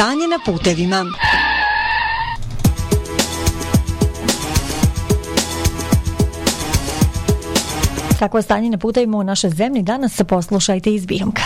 Stanje na putevima. Kako je stanje na putevima u našoj zemlji danas, se poslušajte iz Bihomka.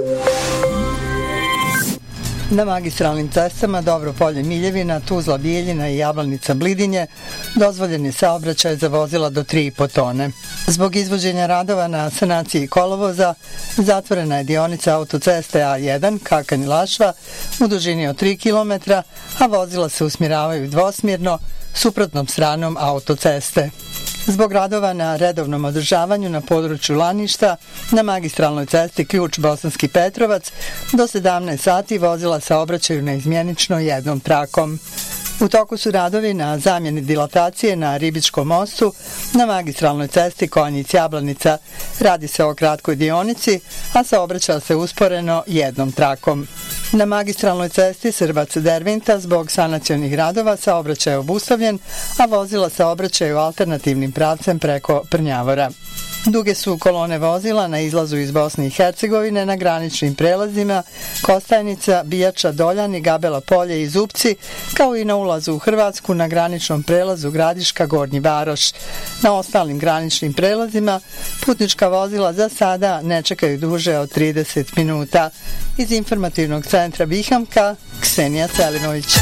Na magistralnim cestama Dobro Polje Miljevina, Tuzla Bijeljina i Jablanica Blidinje dozvoljen je saobraćaj za vozila do 3,5 tone. Zbog izvođenja radova na sanaciji kolovoza zatvorena je dionica autoceste A1 Kakanj-Lašva u dužini od 3 km, a vozila se usmjeravaju dvosmjerno suprotnom stranom autoceste. Zbog radova na redovnom održavanju na području Laništa na magistralnoj cesti Ključ Bosanski Petrovac do 17 sati vozila saobraćaju neizmjenično jednom trakom. U toku su radovi na zamjeni dilatacije na Ribičkom mostu na magistralnoj cesti Konjic-Jablanica. Radi se o kratkoj dionici, a saobraća se usporeno jednom trakom. Na magistralnoj cesti Srbac-Dervinta zbog sanacionih radova saobraćaj je obustavljen, a vozila saobraćaju alternativnim pravcem preko Prnjavora. Duge su kolone vozila na izlazu iz Bosne i Hercegovine na graničnim prelazima Kostajnica, Bijača, Doljani, Gabela Polje i Zupci, kao i na ulazu u Hrvatsku na graničnom prelazu Gradiška, Gornji Varoš. Na ostalim graničnim prelazima putnička vozila za sada ne čekaju duže od 30 minuta. Iz informativnog centra Bihomka, Ksenija Celinović.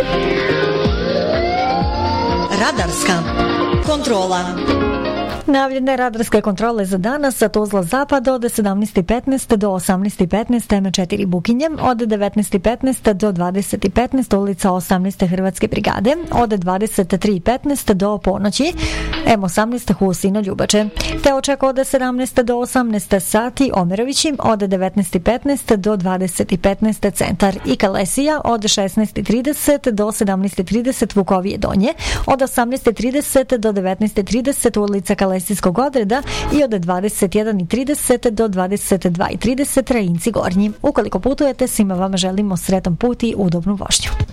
Radarska kontrola. Najavljene radarske kontrole za danas sa Tuzla Zapad od 17.15 do 18.15 M4 Bukinje, od 19.15 do 20.15 ulica 18. Hrvatske brigade, od 23.15 do ponoći M18 Husino Ljubače, te očeka od 17 do 18 sati Omerovići, od 19.15 do 20.15 Centar i Kalesija, od 16.30 do 17.30 Vukovije Donje, od 18.30 do 19.30 ulica Kalesijskog odreda i od 21.30 do 22.30 Rajinci Gornji. Ukoliko putujete, svima vama želimo sretan put i udobnu vožnju.